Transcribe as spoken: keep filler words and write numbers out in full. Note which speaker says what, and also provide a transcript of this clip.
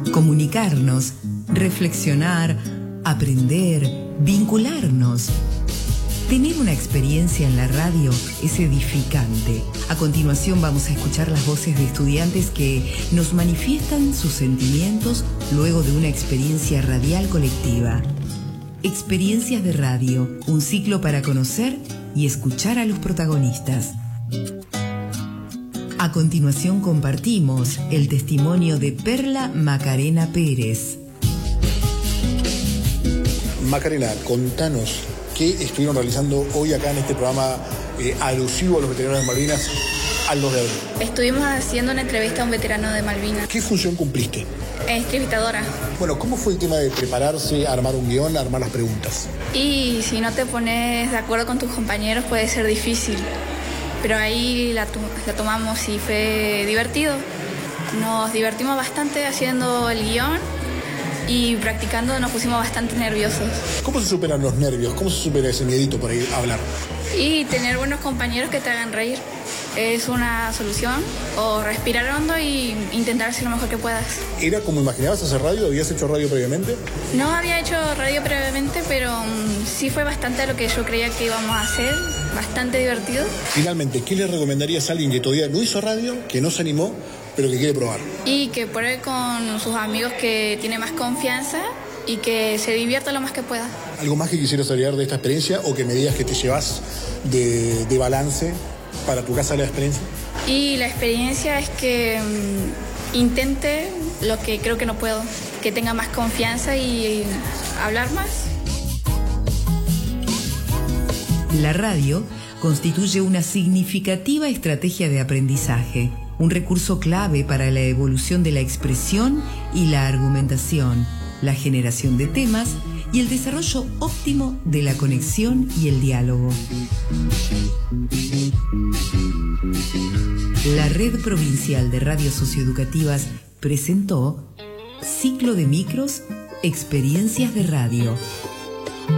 Speaker 1: comunicarnos, reflexionar, aprender, vincularnos. Tener una experiencia en la radio es edificante. A continuación vamos a escuchar las voces de estudiantes que nos manifiestan sus sentimientos luego de una experiencia radial colectiva. Experiencias de radio, un ciclo para conocer y escuchar a los protagonistas. A continuación compartimos el testimonio de Perla Macarena Pérez.
Speaker 2: Macarena, contanos qué estuvieron realizando hoy acá en este programa eh, alusivo a los veteranos de Malvinas al dos de abril.
Speaker 3: Estuvimos haciendo una entrevista a un veterano de Malvinas.
Speaker 2: ¿Qué función cumpliste?
Speaker 3: Entrevistadora.
Speaker 2: Bueno, ¿cómo fue el tema de prepararse, armar un guión, armar las preguntas?
Speaker 3: Y si no te pones de acuerdo con tus compañeros puede ser difícil. Pero ahí la, la tomamos y fue divertido. Nos divertimos bastante haciendo el guión y practicando nos pusimos bastante nerviosos.
Speaker 2: ¿Cómo se superan los nervios? ¿Cómo se supera ese miedito por ahí a hablar?
Speaker 3: Y tener buenos compañeros que te hagan reír es una solución. O respirar hondo y intentar hacer lo mejor que puedas.
Speaker 2: ¿Era como imaginabas hacer radio? ¿Habías hecho radio previamente?
Speaker 3: No había hecho radio previamente, pero um, sí fue bastante lo que yo creía que íbamos a hacer. Bastante divertido.
Speaker 2: Finalmente, ¿qué le recomendarías a alguien que todavía no hizo radio, que no se animó, pero que quiere probar?
Speaker 3: Y que pruebe con sus amigos que tiene más confianza y que se divierta lo más que pueda.
Speaker 2: ¿Algo más que quisieras agregar de esta experiencia o que me digas que te llevas de, de balance para tu casa de la experiencia?
Speaker 3: Y la experiencia es que um, intente lo que creo que no puedo, que tenga más confianza y, y hablar más.
Speaker 1: La radio constituye una significativa estrategia de aprendizaje, un recurso clave para la evolución de la expresión y la argumentación, la generación de temas y el desarrollo óptimo de la conexión y el diálogo. La Red Provincial de Radios Socioeducativas presentó Ciclo de Micros, Experiencias de Radio.